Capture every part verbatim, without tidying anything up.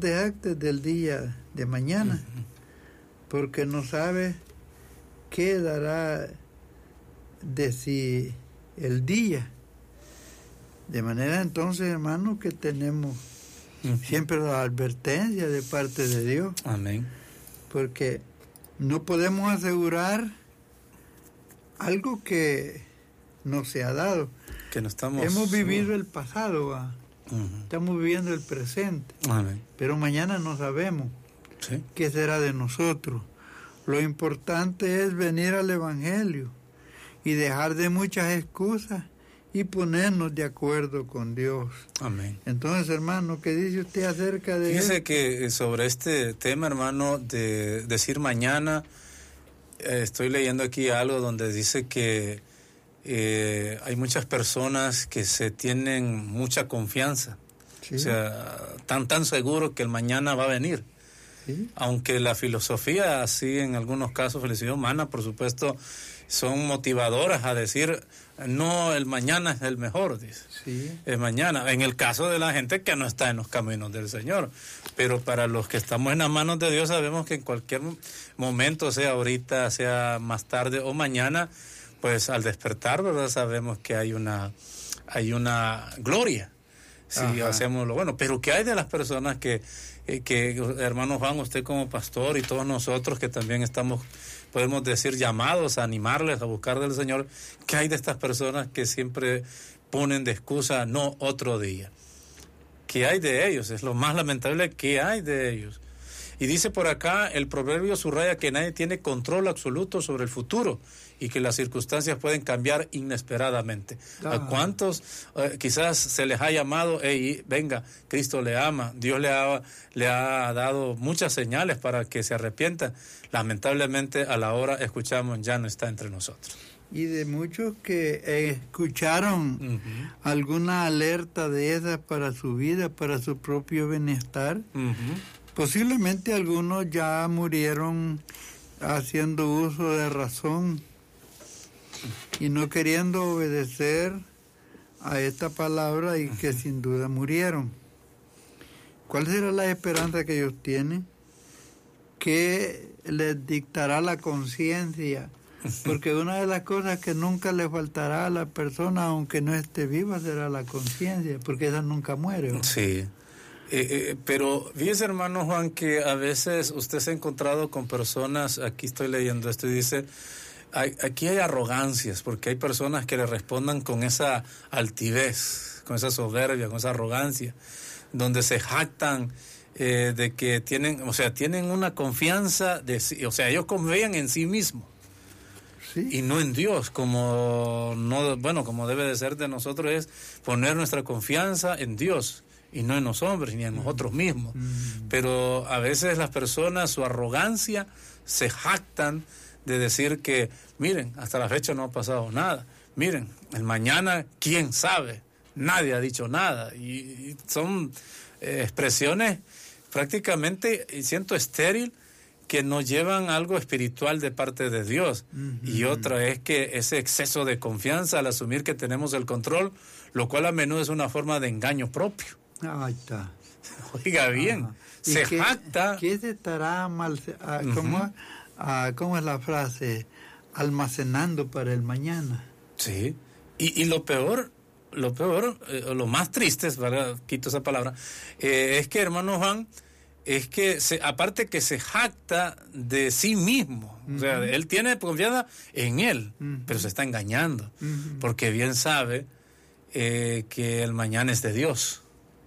te jactes del día de mañana, uh-huh. porque no sabes qué dará de sí el día. De manera entonces, hermano, que tenemos uh-huh. siempre la advertencia de parte de Dios. Amén. Porque no podemos asegurar algo que no se ha dado. Que no estamos... Hemos vivido el pasado, ¿va? Uh-huh. Estamos viviendo el presente. Amén. Pero mañana no sabemos ¿sí? qué será de nosotros. Lo importante es venir al Evangelio y dejar de muchas excusas y ponernos de acuerdo con Dios. Amén. Entonces, hermano, ¿qué dice usted acerca de Fíjese esto? que sobre este tema, hermano, de decir mañana, eh, estoy leyendo aquí algo donde dice que eh, hay muchas personas que se tienen mucha confianza. ¿Sí? O sea, tan tan seguros que el mañana va a venir. ¿Sí? Aunque la filosofía, así en algunos casos, felicidad humana, por supuesto, son motivadoras a decir, no, el mañana es el mejor, dice. Sí. El mañana, en el caso de la gente que no está en los caminos del Señor. Pero para los que estamos en las manos de Dios, sabemos que en cualquier momento, sea ahorita, sea más tarde o mañana, pues al despertar, ¿verdad? Sabemos que hay una, hay una gloria si Ajá. hacemos lo bueno. Pero ¿qué hay de las personas que, eh, que, hermano Juan, usted como pastor y todos nosotros que también estamos, podemos decir, llamados a animarles a buscar del Señor? ¿Qué hay de estas personas que siempre ponen de excusa, no, otro día? ¿Qué hay de ellos? Es lo más lamentable, ¿qué hay de ellos? Y dice por acá, el proverbio subraya que nadie tiene control absoluto sobre el futuro y que las circunstancias pueden cambiar inesperadamente. Ah. ¿A cuántos eh, quizás se les ha llamado, hey, venga, Cristo le ama, Dios le ha, le ha dado muchas señales para que se arrepientan? Lamentablemente a la hora escuchamos, ya no está entre nosotros. Y de muchos que escucharon uh-huh. alguna alerta de esas para su vida, para su propio bienestar, uh-huh. posiblemente algunos ya murieron haciendo uso de razón y no queriendo obedecer a esta palabra y que sin duda murieron. ¿Cuál será la esperanza que ellos tienen? ¿Qué les dictará la conciencia? Porque una de las cosas que nunca le faltará a la persona, aunque no esté viva, será la conciencia, porque esa nunca muere, ¿no? Sí. Eh, eh, pero fíjese, hermano Juan, que a veces usted se ha encontrado con personas, aquí estoy leyendo esto y dice, hay, aquí hay arrogancias, porque hay personas que le respondan con esa altivez, con esa soberbia, con esa arrogancia, donde se jactan eh, de que tienen, o sea, tienen una confianza, de sí, o sea, ellos confían en sí mismos. ¿Sí? Y no en Dios, como no, bueno, como debe de ser de nosotros, es poner nuestra confianza en Dios y no en los hombres ni en nosotros mismos. Mm. Pero a veces las personas, su arrogancia, se jactan de decir que, miren, hasta la fecha no ha pasado nada, miren, el mañana, quién sabe, nadie ha dicho nada, y, y son eh, expresiones prácticamente, y siento estéril, que nos llevan a algo espiritual de parte de Dios. Uh-huh. Y otra es que ese exceso de confianza al asumir que tenemos el control, lo cual a menudo es una forma de engaño propio. Ahí está. Oiga bien, uh-huh. se qué, jacta. ¿Qué se estará mal, uh, ¿cómo, uh, ¿cómo es la frase? Almacenando para el mañana. Sí, y, y lo peor, lo peor, eh, lo más triste, ¿verdad? Quito esa palabra, eh, es que, hermano Juan, es que se, aparte que se jacta de sí mismo, uh-huh. o sea, él tiene confianza en él, uh-huh. pero se está engañando, uh-huh. porque bien sabe eh, que el mañana es de Dios.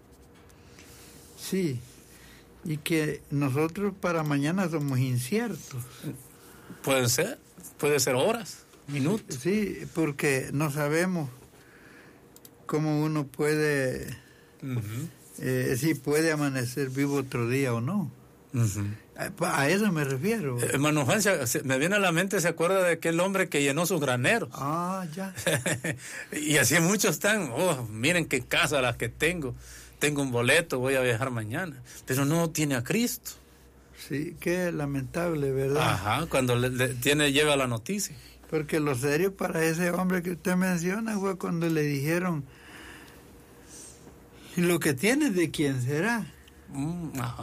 Sí, y que nosotros para mañana somos inciertos. Puede ser, puede ser horas, minutos. Sí, porque no sabemos cómo uno puede... Uh-huh. Eh, si puede amanecer vivo otro día o no. Uh-huh. A, a eso me refiero. Eh, hermano Juan, se, se, me viene a la mente, se acuerda de aquel hombre que llenó sus graneros. Ah, ya. Y así muchos están, oh, miren qué casa las que tengo, tengo un boleto, voy a viajar mañana, pero no tiene a Cristo. Sí, qué lamentable, ¿verdad? Ajá, cuando le, le tiene, lleva la noticia. Porque lo serio para ese hombre que usted menciona fue cuando le dijeron, ¿y lo que tienes de quién será? Mm,